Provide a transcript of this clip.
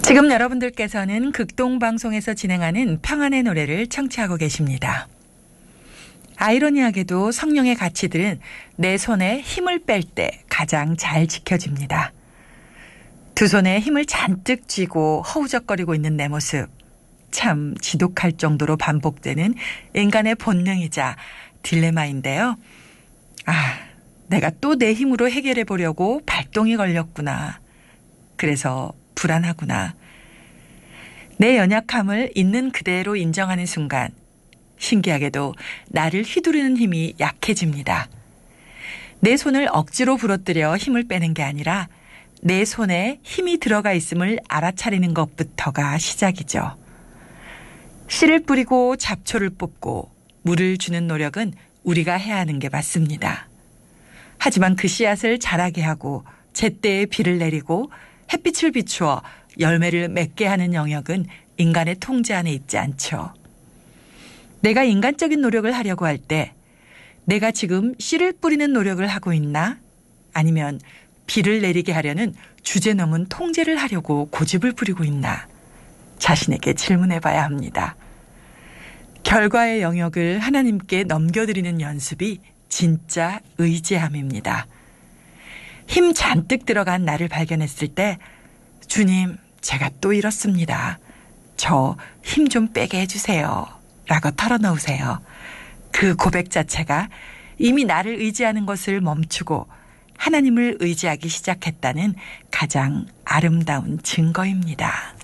지금 여러분들께서는 극동방송에서 진행하는 평안의 노래를 청취하고 계십니다. 아이러니하게도 성령의 가치들은 내 손에 힘을 뺄 때 가장 잘 지켜집니다. 두 손에 힘을 잔뜩 쥐고 허우적거리고 있는 내 모습, 참 지독할 정도로 반복되는 인간의 본능이자 딜레마인데요. 내가 또 내 힘으로 해결해 보려고 발동이 걸렸구나. 그래서 불안하구나. 내 연약함을 있는 그대로 인정하는 순간 신기하게도 나를 휘두르는 힘이 약해집니다. 내 손을 억지로 부러뜨려 힘을 빼는 게 아니라 내 손에 힘이 들어가 있음을 알아차리는 것부터가 시작이죠. 씨를 뿌리고 잡초를 뽑고 물을 주는 노력은 우리가 해야 하는 게 맞습니다. 하지만 그 씨앗을 자라게 하고 제때에 비를 내리고 햇빛을 비추어 열매를 맺게 하는 영역은 인간의 통제 안에 있지 않죠. 내가 인간적인 노력을 하려고 할 때 내가 지금 씨를 뿌리는 노력을 하고 있나? 아니면 비를 내리게 하려는 주제넘은 통제를 하려고 고집을 부리고 있나? 자신에게 질문해 봐야 합니다. 결과의 영역을 하나님께 넘겨드리는 연습이 진짜 의지함입니다. 힘 잔뜩 들어간 나를 발견했을 때 주님, 제가 또 이렇습니다. 저 힘 좀 빼게 해주세요. 라고 털어놓으세요. 그 고백 자체가 이미 나를 의지하는 것을 멈추고 하나님을 의지하기 시작했다는 가장 아름다운 증거입니다.